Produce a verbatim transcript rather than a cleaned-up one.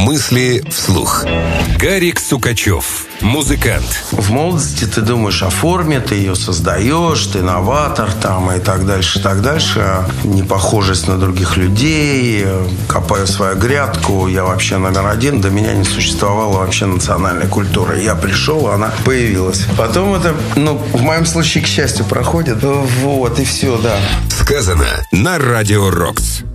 Мысли вслух. Гарик Сукачев, музыкант. В молодости ты думаешь о форме, ты ее создаешь, ты новатор там и так дальше, и так дальше. Непохожесть на других людей, копаю свою грядку, я вообще номер один. До меня не существовало вообще национальной культуры. Я пришел, она появилась. Потом это, ну, в моем случае, к счастью, проходит. Вот, и все, да. Сказано на Радио Рокс.